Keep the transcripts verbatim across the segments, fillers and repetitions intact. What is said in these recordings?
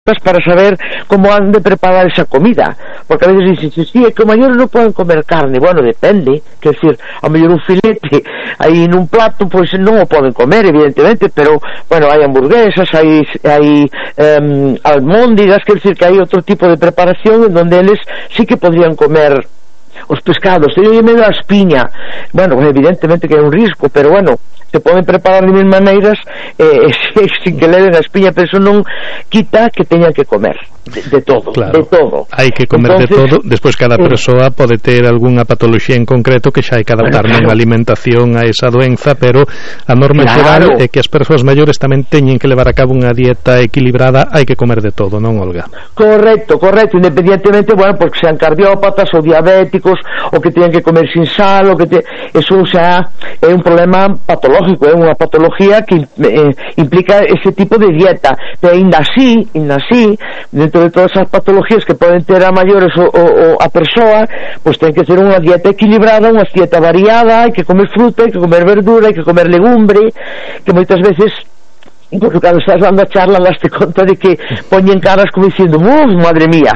para saber como han de preparar esa comida, porque a veces dicen, sí, é que o maior non poden comer carne. Bueno, depende, quer decir, a mellor un filete aí nun plato, pois non o poden comer, evidentemente, pero, bueno, hai hamburguesas, hai, hai um, almóndigas, quer decir que hai outro tipo de preparación en donde eles sí que podrían comer os pescados. Teño medo a espiña, bueno, evidentemente que é un risco, pero bueno, se poden preparar de mil maneiras eh, sin que leven a espiña, pero eso non quita que teñan que comer de, de todo, claro, de todo. Hai que comer entonces, de todo. Despois cada eh, persoa pode ter algunha patoloxía en concreto que xa hai que adaptar bueno, claro. unha alimentación a esa doenza, pero a norma claro. geral é que as persoas maiores tamén teñen que levar a cabo unha dieta equilibrada. Hai que comer de todo, non, Olga? Correcto, correcto, independientemente, bueno, porque sean cardiópatas ou diabéticos, ou que teñan que comer sin sal, ou que te... eso xa é un problema patológico, é unha patología que eh, implica ese tipo de dieta, pero ainda así, ainda así, dentro de todas as patologías que poden ter a maiores o, o, o a persoa, pois ten que ser unha dieta equilibrada, unha dieta variada, hai que comer fruta, hai que comer verdura, hai que comer legumbre, que moitas veces, porque cando estás dando a charla daste conta de que poñen caras como dicindo, uff, madre mía,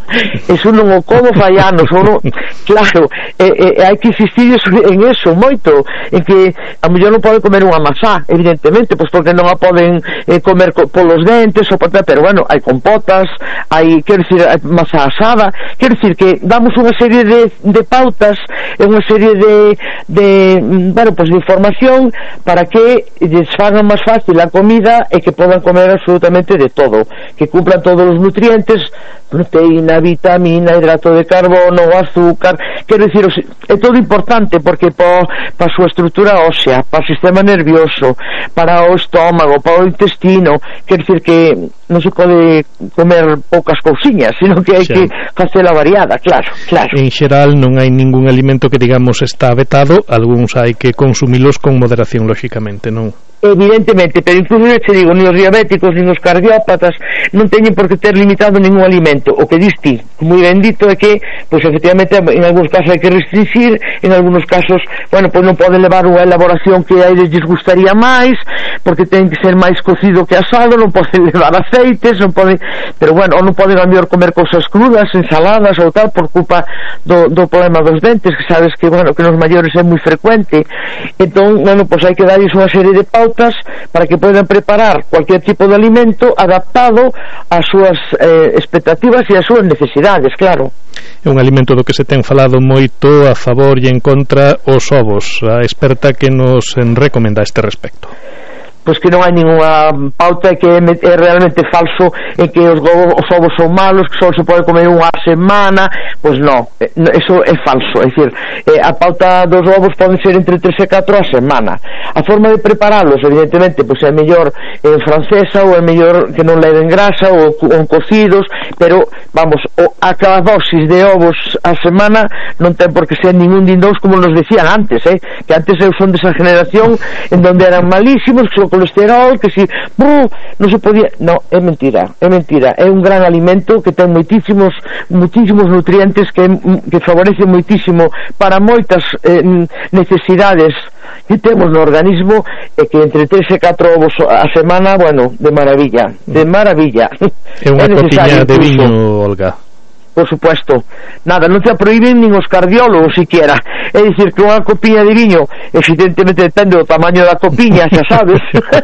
eso non o como fai anos, ou non... claro, eh, eh, hai que insistir en eso moito, en que a mellor non pode comer unha masá, evidentemente, pois porque non a poden eh, comer co, polos dentes, ou, pero bueno, hai compotas, hai, quero dicir, hai masá asada, quero dicir que damos unha serie de, de pautas, e unha serie de, de, bueno, pois de información para que les fagan máis fácil a comida e que podan comer absolutamente de todo, que cumplan todos os nutrientes, proteína, vitamina, hidrato de carbono, azúcar, quero dicir, é todo importante porque para pa a súa estrutura ósea, para o sistema nervioso, para o estómago, para o intestino, quero dicir que non se pode comer poucas cousiñas, sino que hai sí. que facela variada, claro, claro. En xeral non hai ningún alimento que digamos está vetado, algúns hai que consumilos con moderación, lóxicamente, non? Evidentemente, pero incluso te digo, nin os diabéticos, nin os cardiópatas non teñen por que ter limitado ningún alimento. O que diste, moi bendito, é que, pois efectivamente, en algúns casos hai que restringir, en algúns casos, bueno, pois non poden levar unha elaboración que a eles gustaría máis, porque ten que ser máis cocido que asado, non poden levar aceites, non poden, pero bueno, non poden a mellor comer cousas crudas, ensaladas ou tal, por culpa do, do problema dos dentes, que sabes que, bueno, que nos maiores é moi frecuente. Entón, bueno, pois hai que darles unha serie de pautas para que podan preparar cualquier tipo de alimento adaptado ás súas eh, expectativas e ás súas necesidades, claro. É un alimento do que se ten falado moito a favor e en contra, os ovos. A experta que nos recomenda a este respecto. Pois que non hai ninguna pauta, que é, é realmente falso, en que os, os ovos son malos, que só se pode comer unha semana, pois non, eso é falso. É dicir, eh, a pauta dos ovos poden ser entre tres e catro a semana. A forma de preparalos, evidentemente, pois é mellor en francesa, ou é mellor que non leven grasa, ou, ou cocidos, pero, vamos, o, a cada dosis de ovos a semana non ten por que ser ningún din dous, como nos decían antes, eh? Que antes eu son desa generación en donde eran malísimos, que colesterol, que si brr, non se podía, no, é mentira, é mentira, é un gran alimento que ten moitísimos moitísimos nutrientes que, que favorece moitísimo para moitas eh, necesidades que temos no organismo, e que entre tres e catro ovos a semana, bueno, de maravilla, de maravilla. É unha copiña de viño, Olga. Por supuesto, nada, non te a prohíben nin os cardiólogos siquiera. É dicir que unha copiña de viño, evidentemente depende do tamaño da copiña, xa sabes,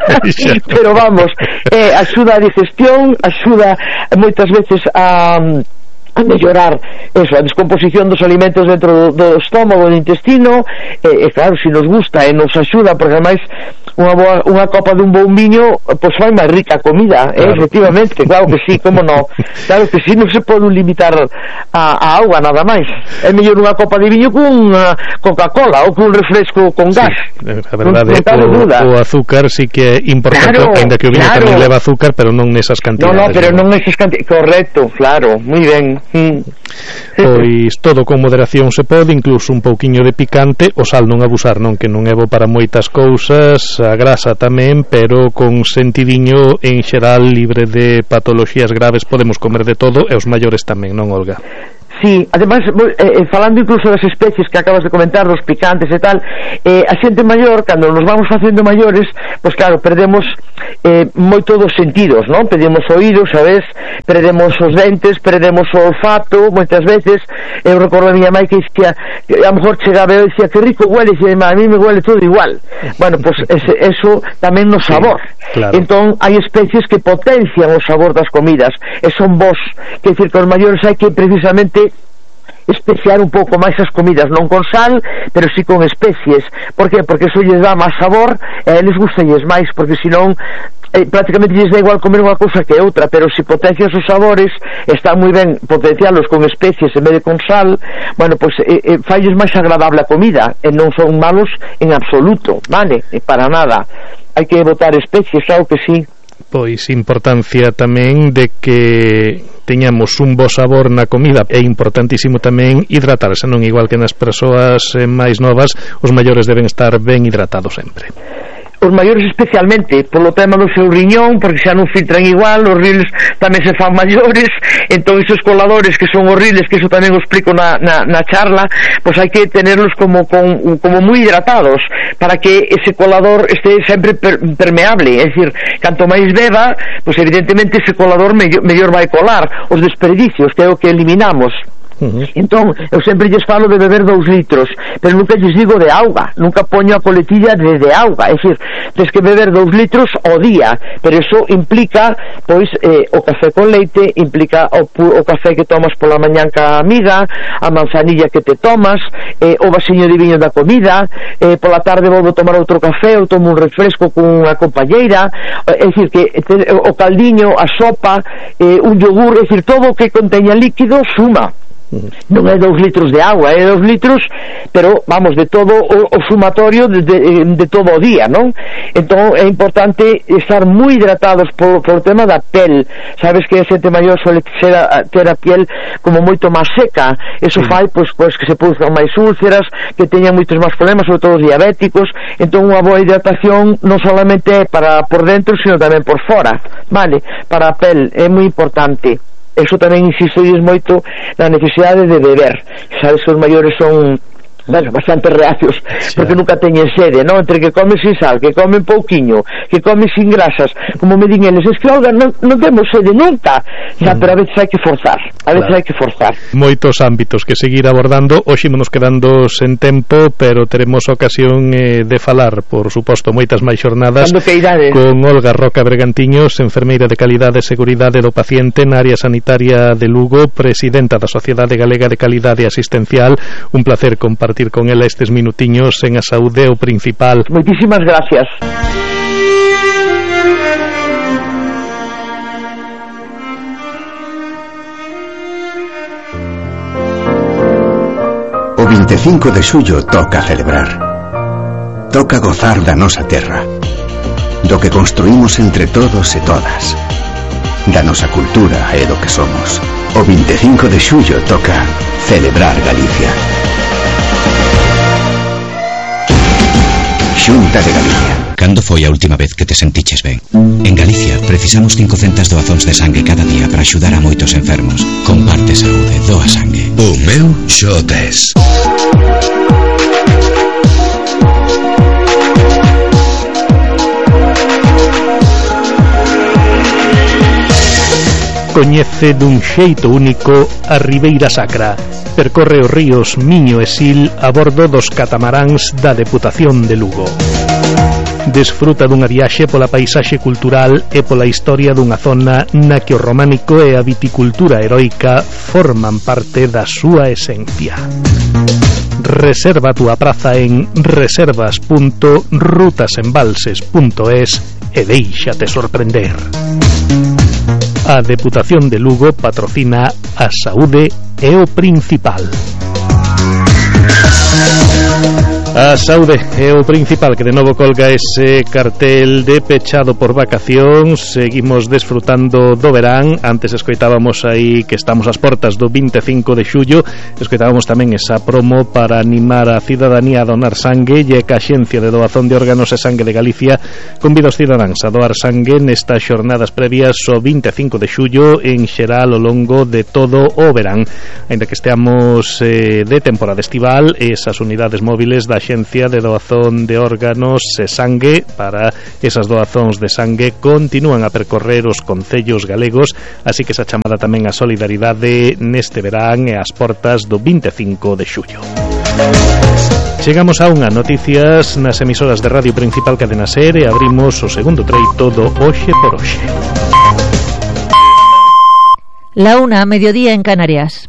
pero vamos, eh, axuda a digestión, axuda moitas veces a a mellorar eso, a descomposición dos alimentos dentro do, do estómago, do intestino, e, e claro, se nos gusta e nos axuda, porque ademais unha, boa, unha copa dun bon viño pois fai máis rica a comida, claro. eh, efectivamente, claro que sí, como no, claro que sí, non se pode limitar a, a auga nada máis, é mellor unha copa de viño con unha Coca-Cola ou con un refresco con gas, sí, a verdade, o, o azúcar sí que é importante, claro, ainda que o viño claro. tamén leva azúcar, pero non nesas cantidades. No, no, pero non nesas cantidades, correcto, claro, moi ben. Mm. Pois todo con moderación se pode, incluso un pouquiño de picante, o sal non abusar, non, que non é bo para moitas cousas, a grasa tamén, pero con sentidiño, en xeral libre de patoloxías graves, podemos comer de todo, e os maiores tamén, non, Olga? Sí, además, eh, falando incluso das especies que acabas de comentar, dos picantes e tal, eh, a xente maior, cando nos vamos facendo maiores, pois claro, perdemos eh, moito dos sentidos, non? Perdemos oídos, sabes? Perdemos os dentes, perdemos o olfato, moitas veces. Eu recordo a miña mãe que dicía, que a lo mejor chegaba e dicía, que rico huele, e dicía, a mí me huele todo igual. Bueno, pois pues, eso tamén no sabor. Sí, claro. Entón, hai especies que potencian o sabor das comidas, e son vos, que decir que os maiores hai que precisamente especiar un pouco máis as comidas, non con sal, pero sí con especies. Por que? Porque eso lles dá máis sabor e a eles gustalles máis, porque senón eh, prácticamente lles dá igual comer unha cousa que outra, pero se potencias os sabores, está moi ben potencialos con especies en vez de con sal, bueno, pois pues, eh, eh, falles máis agradable a comida, e non son malos en absoluto, vale? E para nada. Hai que botar especies, claro que sí. Pois importancia tamén de que teñamos un bo sabor na comida. É importantísimo tamén hidratarse, non igual que nas persoas máis novas, os maiores deben estar ben hidratados sempre. Os maiores especialmente polo tema do seu riñón, porque xa non filtran igual, os riles tamén se fan maiores, entón esos coladores que son horribles, que iso tamén o explico na, na, na charla, pois hai que tenerlos como, con, como moi hidratados para que ese colador este sempre per, permeable, é dicir, canto máis beba, pois evidentemente ese colador mellor, mellor vai colar os desperdicios, que é o que eliminamos. Uh-huh. Entón, eu sempre lles falo de beber dous litros, pero nunca lles digo de auga, nunca poño a coletilla de, de auga, é dicir, tens que beber dous litros ao día, pero eso implica, pois, eh, o café con leite, implica o, o café que tomas pola mañán ca amiga, a manzanilla que te tomas, eh, o vasiño de viño da comida, eh, pola tarde volvo a tomar outro café, ou tomo un refresco con unha compañeira, é dicir, que te, o caldiño, a sopa, eh, un yogur, é dicir, todo o que conteña líquido suma. Non é dous litros de agua, é dous litros, pero vamos, de todo o, o sumatorio de, de, de todo o día, non? Entón é importante estar moi hidratados por, por o tema da pel. Sabes que a xente maior suele ser a, ter a piel como moito máis seca, eso sí. Fai pois, pois que se produzcan máis úlceras, que teñan moitos máis problemas, sobre todo os diabéticos. Entón unha boa hidratación non solamente é para por dentro, sino tamén por fora, vale? Para a pel é moi importante. Eso tamén insistides moito na necesidade de beber. Sabes que os maiores son, bueno, bastante reacios, sí, porque nunca teñen sede, non? Entre que comen sin sal, que comen pouquiño, que comen sin grasas, como me din eles, es que, Olga, non, non temos sede nunca, xa, mm. pero a veces hai que forzar, a veces claro. hai que forzar. Moitos ámbitos que seguir abordando, hoxe nos quedando sen tempo, pero teremos ocasión eh, de falar, por suposto, moitas máis xornadas con Olga Roca Bergantiños, enfermeira de calidade e seguridade do paciente na área sanitaria de Lugo, presidenta da Sociedade Galega de Calidade Asistencial. Un placer compartir con ela estes minutiños en A Saúde o Principal. Moitísimas gracias. O vinte e cinco de xullo toca celebrar. Toca gozar da nosa terra, do que construímos entre todos e todas, da nosa cultura e do que somos. O vinte e cinco de xullo toca celebrar Galicia. Xunta de Galicia. Cando foi a última vez que te sentiches ben? En Galicia precisamos quincocentas doazóns de sangue cada día para axudar a moitos enfermos. Comparte saúde, doa sangue. O meu xo tes. Coñece dun xeito único a Ribeira Sacra. Percorre os ríos Miño e Sil a bordo dos catamaráns da Deputación de Lugo. Desfruta dunha viaxe pola paisaxe cultural e pola historia dunha zona na que o románico e a viticultura heroica forman parte da súa esencia. Reserva a túa praza en reservas punto rutasembalses punto es e déixate sorprender. A Deputación de Lugo patrocina A Saúde e o Principal. A saúde é o principal que de novo colga ese cartel de pechado por vacacións. Seguimos desfrutando do verán. Antes escoitábamos aí que estamos ás portas do vinte e cinco de xullo. Escoitábamos tamén esa promo para animar a cidadanía a donar sangue, e que a Axencia de Doazón de Órganos e Sangue de Galicia convida os cidadáns a doar sangue nestas xornadas previas ao vinte e cinco de xullo, en xeral ao longo de todo o verán. Ainda que esteamos eh, de temporada estival, esas unidades móviles da Axencia de Doazón de Órganos e Sangue para esas doazóns de sangue continúan a percorrer os concellos galegos, así que esa chamada tamén a solidaridade neste verán e ás portas do vinte e cinco de xullo. Chegamos a unha noticias nas emisoras de radio principal Cadena Ser e abrimos o segundo treito do Hoxe por Hoxe. La una, mediodía en Canarias.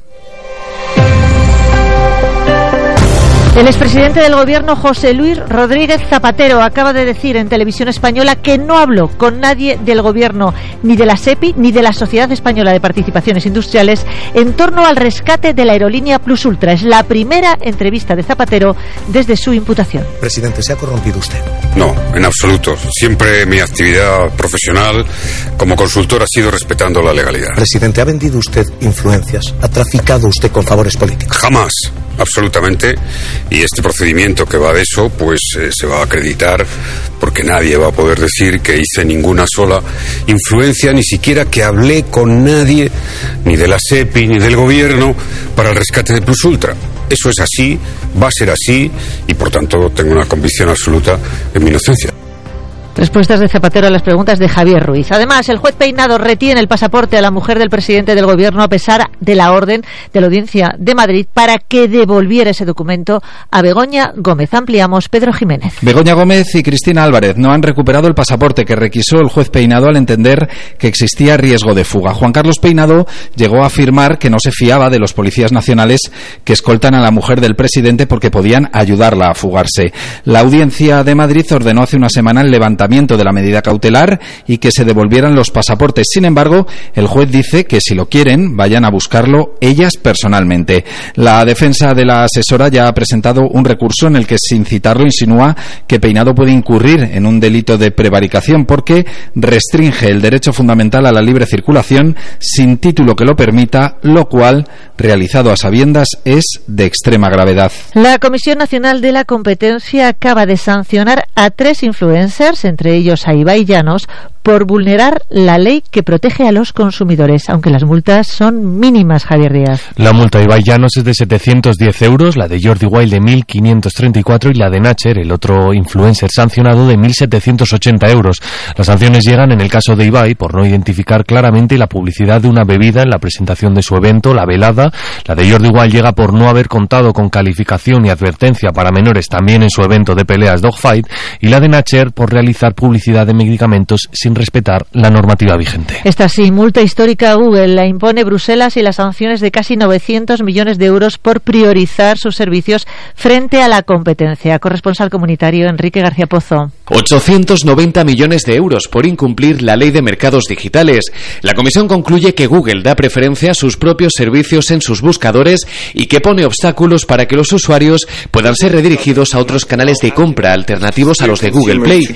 El expresidente del gobierno, José Luis Rodríguez Zapatero, acaba de decir en Televisión Española que no habló con nadie del gobierno, ni de la SEPI, ni de la Sociedad Española de Participaciones Industriales, en torno al rescate de la aerolínea Plus Ultra. Es la primera entrevista de Zapatero desde su imputación. Presidente, ¿se ha corrompido usted? No, en absoluto. Siempre mi actividad profesional como consultor ha sido respetando la legalidad. Presidente, ¿ha vendido usted influencias? ¿Ha traficado usted con favores políticos? Jamás. Absolutamente, y este procedimiento que va de eso pues eh, se va a acreditar, porque nadie va a poder decir que hice ninguna sola influencia, ni siquiera que hablé con nadie, ni de la SEPI ni del gobierno, para el rescate de Plus Ultra. Eso es así, va a ser así, y por tanto tengo una convicción absoluta en mi inocencia. Respuestas de Zapatero a las preguntas de Javier Ruiz. Además, el juez Peinado retiene el pasaporte a la mujer del presidente del gobierno a pesar de la orden de la Audiencia de Madrid para que devolviera ese documento a Begoña Gómez. Ampliamos, Pedro Jiménez. Begoña Gómez y Cristina Álvarez no han recuperado el pasaporte que requisó el juez Peinado al entender que existía riesgo de fuga. Juan Carlos Peinado llegó a afirmar que no se fiaba de los policías nacionales que escoltan a la mujer del presidente porque podían ayudarla a fugarse. La Audiencia de Madrid ordenó hace una semana el levantamiento de la medida cautelar y que se devolvieran los pasaportes. Sin embargo, el juez dice que si lo quieren, vayan a buscarlo ellas personalmente. La defensa de la asesora ya ha presentado un recurso en el que, sin citarlo, insinúa que Peinado puede incurrir en un delito de prevaricación porque restringe el derecho fundamental a la libre circulación sin título que lo permita, lo cual, realizado a sabiendas, es de extrema gravedad. La Comisión Nacional de la Competencia acaba de sancionar a tres influencers, entre ellos a Ibai Llanos, por vulnerar la ley que protege a los consumidores, aunque las multas son mínimas, Javier Díaz. La multa de Ibai Llanos es de setecientos diez euros, la de Jordi Wild de mil quinientos treinta y cuatro y la de Nacher, el otro influencer sancionado, de mil setecientos ochenta euros. Las sanciones llegan en el caso de Ibai por no identificar claramente la publicidad de una bebida en la presentación de su evento, la velada. La de Jordi Wild llega por no haber contado con calificación y advertencia para menores también en su evento de peleas Dogfight, y la de Nacher por realizar publicidad de medicamentos sin respetar la normativa vigente. Esta sí, multa histórica a Google la impone Bruselas y las sanciones de casi novecientos millones de euros por priorizar sus servicios frente a la competencia. Corresponsal comunitario Enrique García Pozo. ochocientos noventa millones de euros por incumplir la ley de mercados digitales. La comisión concluye que Google da preferencia a sus propios servicios en sus buscadores y que pone obstáculos para que los usuarios puedan ser redirigidos a otros canales de compra alternativos a los de Google Play.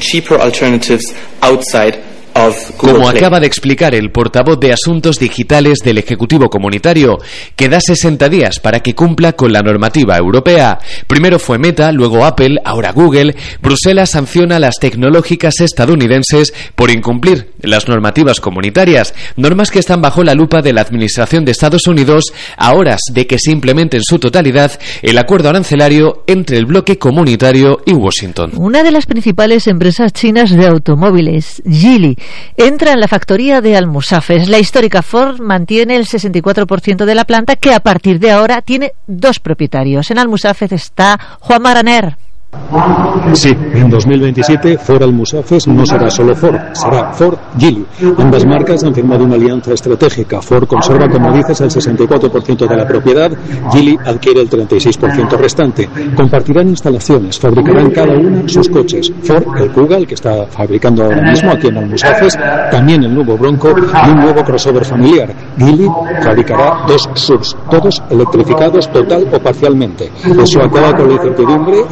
Como acaba de explicar el portavoz de Asuntos Digitales del Ejecutivo Comunitario, que da sesenta días para que cumpla con la normativa europea. Primero fue Meta, luego Apple, ahora Google. Bruselas sanciona a las tecnológicas estadounidenses por incumplir las normativas comunitarias, normas que están bajo la lupa de la Administración de Estados Unidos a horas de que se implemente en su totalidad el acuerdo arancelario entre el bloque comunitario y Washington. Una de las principales empresas chinas de automóviles, Geely, entra en la factoría de Almusafes. La histórica Ford mantiene el sesenta y cuatro por ciento de la planta, que a partir de ahora tiene dos propietarios. En Almusafes está Juan Maraner. Sí, en dos mil veintisiete Ford Almusafes no será solo Ford, será Ford Geely. Ambas marcas han firmado una alianza estratégica. Ford conserva, como dices, el sesenta y cuatro por ciento de la propiedad, Geely adquiere el treinta y seis por ciento restante. Compartirán instalaciones, fabricarán cada una sus coches. Ford, el Kuga, el que está fabricando ahora mismo aquí en Almusafes, también el nuevo Bronco y un nuevo crossover familiar. Geely fabricará dos S U Vs, todos electrificados total o parcialmente. Eso acaba con la incertidumbre y garantiza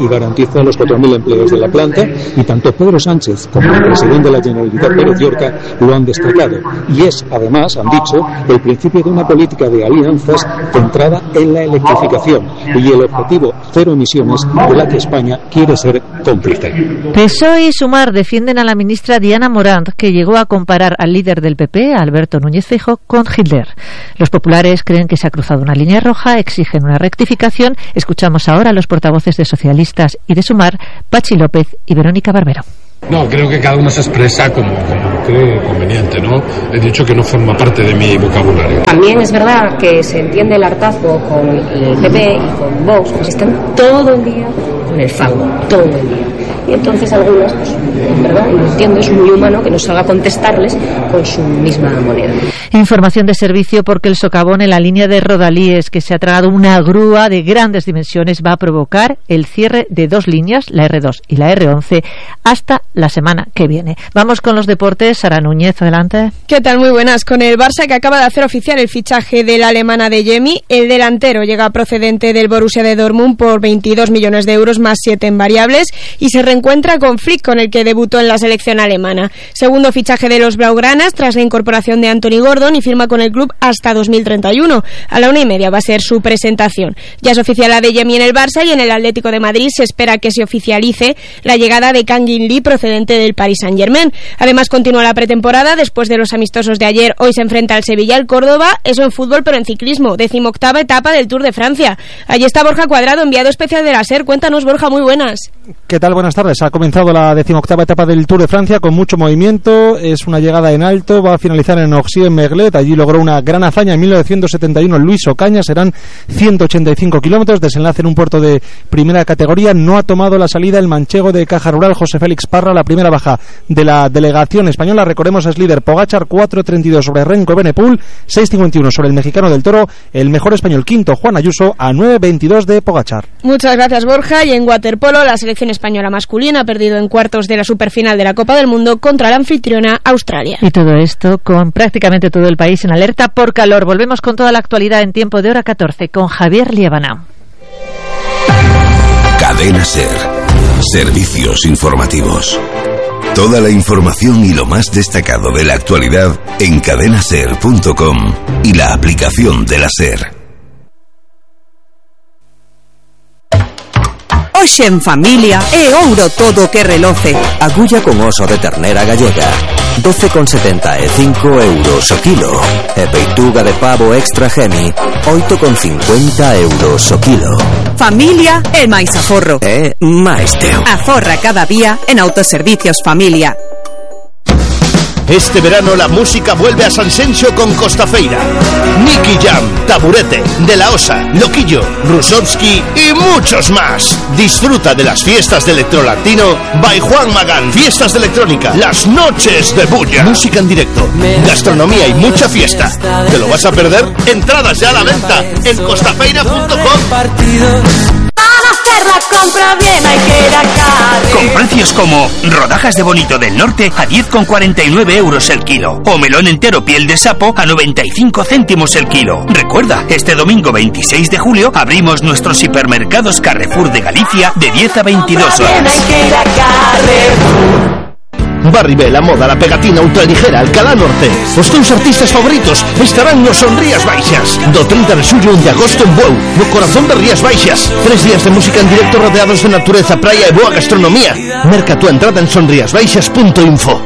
garantiza los cuatro mil empleos de la planta, y tanto Pedro Sánchez como el presidente de la Generalitat, Pérez Llorca, lo han destacado. Y es, además, han dicho, el principio de una política de alianzas centrada en la electrificación y el objetivo cero emisiones de la que España quiere ser cómplice. P S O E y Sumar defienden a la ministra Diana Morant, que llegó a comparar al líder del P P, Alberto Núñez Feijóo, con Hitler. Los populares creen que se ha cruzado una línea roja, exigen una rectificación. Escuchamos ahora a los portavoces de Socialistas y de Sumar, Pachi López y Verónica Barbero. No, creo que cada uno se expresa como, como cree conveniente, ¿no? He dicho que no forma parte de mi vocabulario. También es verdad que se entiende el hartazgo con el P P y con Vox, pues están todo el día con el fango, todo el día. Y entonces algunos, pues, en verdad, y lo entiendo, es muy humano que no salga a contestarles con su misma moneda. Información de servicio, porque el socavón en la línea de Rodalíes, que se ha tragado una grúa de grandes dimensiones, va a provocar el cierre de dos líneas, la erre dos y la erre once, hasta la semana que viene. Vamos con los deportes. Sara Núñez, adelante. ¿Qué tal? Muy buenas. Con el Barça, que acaba de hacer oficial el fichaje de la alemana de Adeyemi, el delantero llega procedente del Borussia de Dortmund por veintidós millones de euros más siete en variables, y se reencuentra con Flick, con el que debutó en la selección alemana. Segundo fichaje de los blaugranas tras la incorporación de Anthony Gordon, y firma con el club hasta dos mil treinta y uno. A la una y media va a ser su presentación. Ya es oficial Adeyemi en el Barça, y en el Atlético de Madrid se espera que se oficialice la llegada de Kang In Lee, procedente del Paris Saint-Germain. Además, continúa la pretemporada. Después de los amistosos de ayer, hoy se enfrenta al Sevilla al Córdoba, eso en fútbol, pero en ciclismo, decimoctava etapa del Tour de Francia. Allí está Borja Cuadrado, enviado especial de la SER. Cuéntanos, Borja, muy buenas. ¿Qué tal? Buenas tardes. Ha comenzado la decimoctava etapa del Tour de Francia con mucho movimiento. Es una llegada en alto, va a finalizar en Orchies-Merlet. Allí logró una gran hazaña en mil novecientos setenta y uno Luis Ocaña. Serán ciento ochenta y cinco kilómetros, desenlace en un puerto de primera categoría. No ha tomado la salida el manchego de Caja Rural, José Félix Parra, la primera baja de la delegación española. Recordemos, es líder Pogačar, cuatro treinta y dos sobre Renko Benepul, seis cincuenta y uno sobre el mexicano del Toro. El mejor español quinto, Juan Ayuso, a nueve veintidós de Pogačar. Muchas gracias, Borja. Y en waterpolo, la selección española masculina ha perdido en cuartos de la superfinal de la Copa del Mundo contra la anfitriona Australia. Y todo esto con prácticamente todo el país en alerta por calor. Volvemos con toda la actualidad en tiempo de hora catorce con Javier Liebana. Cadena SER. Servicios informativos. Toda la información y lo más destacado de la actualidad en cadena ser punto com y la aplicación de la SER. Hoxe en familia é ouro todo que reloce. Agulla con oso de ternera gallega, doce con setenta e cinco euros o kilo. E peituga de pavo extra gemi, oito con cincuenta euros o kilo. Familia é máis aforro. É máis teu. Aforra cada día en Autoservicios Familia. Este verano la música vuelve a Sanxenxo con Costafeira. Nicky Jam, Taburete, De La Osa, Loquillo, Rusovsky y muchos más. Disfruta de las fiestas de electrolatino by Juan Magán. Fiestas de electrónica, las noches de bulla. Música en directo, gastronomía y mucha fiesta. ¿Te lo vas a perder? Entradas ya a la venta en costafeira punto com. Para hacer la compra bien hay que ir a Carre. Con precios como rodajas de bonito del norte a diez con cuarenta y nueve euros el kilo, o melón entero piel de sapo a noventa y cinco céntimos el kilo. Recuerda, este domingo veintiséis de julio abrimos nuestros hipermercados Carrefour de Galicia de diez a veintidós horas. Bien hay que ir a Carrefour. Barribé, la moda, la pegatina ultraligera, Alcalá Norte. Os teus artistas favoritos estarán nos Son Rías Baixas. Do trinta de xullo de agosto en Bueu, no corazón de Rías Baixas. Tres días de música en directo rodeados de natureza, praia e boa gastronomía. Merca tu entrada en sonriasbaixas punto info.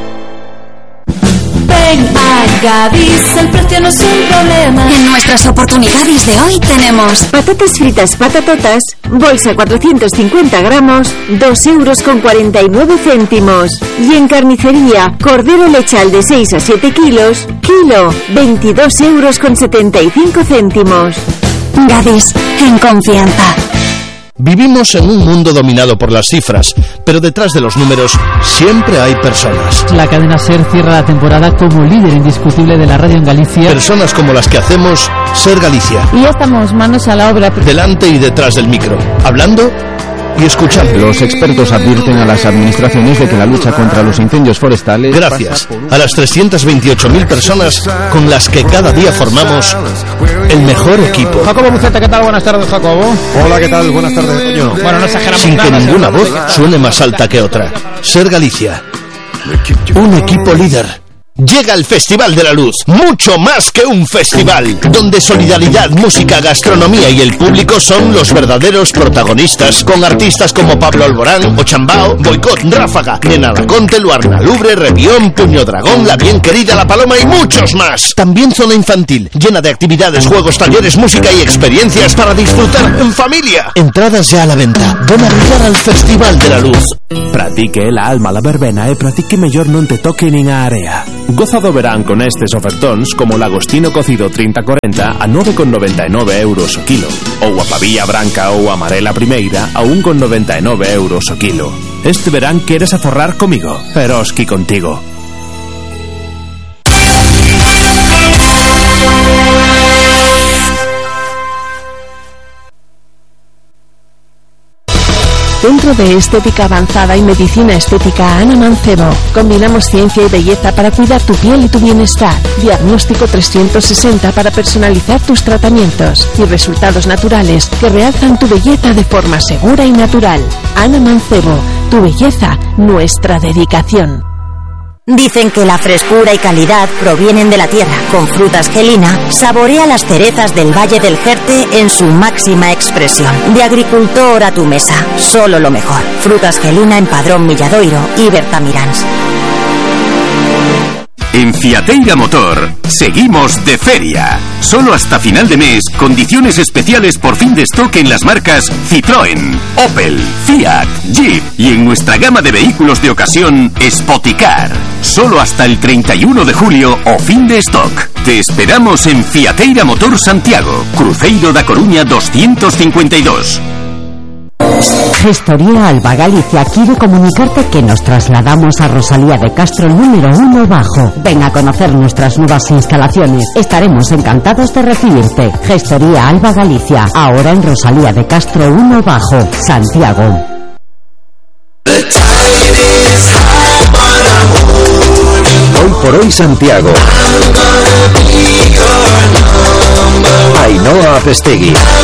Ven a Gadis, el precio no es un problema. En nuestras oportunidades de hoy tenemos patatas fritas patatotas, bolsa cuatrocientos cincuenta gramos, dos euros con cuarenta y nueve céntimos. Y en carnicería, cordero lechal de seis a siete kilos, kilo, veintidós euros con setenta y cinco céntimos. Gadis, en confianza. Vivimos en un mundo dominado por las cifras, pero detrás de los números siempre hay personas. La cadena SER cierra la temporada como líder indiscutible de la radio en Galicia. Personas como las que hacemos SER Galicia. Y ya estamos manos a la obra. Delante y detrás del micro, hablando y escuchando. Los expertos advierten a las administraciones de que la lucha contra los incendios forestales... Gracias a las trescientas veintiocho mil personas con las que cada día formamos el mejor equipo. Jacobo Buceta, ¿qué tal? Buenas tardes, Jacobo. Hola, ¿qué tal? Buenas tardes, Toño. Bueno, no exageramos Sin nada, que ninguna no voz digas. suene más alta que otra. Ser Galicia. Un equipo líder. Llega el Festival de la Luz, mucho más que un festival, donde solidaridad, música, gastronomía y el público son los verdaderos protagonistas, con artistas como Pablo Alborán, Ochambao, Boicot, Ráfaga, Nena Laconte, Luarna Lubre, Revión, Puño Dragón, La Bien Querida, La Paloma y muchos más. También zona infantil, llena de actividades, juegos, talleres, música y experiencias para disfrutar en familia. Entradas ya a la venta. Ven a brillar al Festival de la Luz. Pratique la alma la verbena e pratique mellor non te toque nin a area. Goza do verán con estes ofertóns como o lagostino cocido trinta cuarenta a nove con noventa e nove euros o kilo, ou a pavilla branca ou amarela primeira a un con noventa e nove euros o kilo. Este verán queres aforrar comigo, Eroski contigo. Centro de Estética Avanzada y Medicina Estética Ana Mancebo. Combinamos ciencia y belleza para cuidar tu piel y tu bienestar. Diagnóstico trescientos sesenta para personalizar tus tratamientos. Y resultados naturales que realzan tu belleza de forma segura y natural. Ana Mancebo. Tu belleza, nuestra dedicación. Dicen que la frescura y calidad provienen de la tierra. Con Frutas Gelina, saborea las cerezas del Valle del Jerte en su máxima expresión. De agricultor a tu mesa, solo lo mejor. Frutas Gelina en Padrón Milladoiro y Bertamiráns. En Fiateira Motor, seguimos de feria. Solo hasta final de mes, condiciones especiales por fin de stock en las marcas Citroën, Opel, Fiat, Jeep y en nuestra gama de vehículos de ocasión, Spoticar. Solo hasta el treinta y uno de julio o fin de stock. Te esperamos en Fiateira Motor Santiago, Cruzeiro da Coruña doscientos cincuenta y dos. Gestoría Alba Galicia quiere comunicarte que nos trasladamos a Rosalía de Castro número uno bajo. Ven a conocer nuestras nuevas instalaciones. Estaremos encantados de recibirte. Gestoría Alba Galicia, ahora en Rosalía de Castro uno bajo, Santiago. Hoy por hoy Santiago. Ainhoa Pestegui.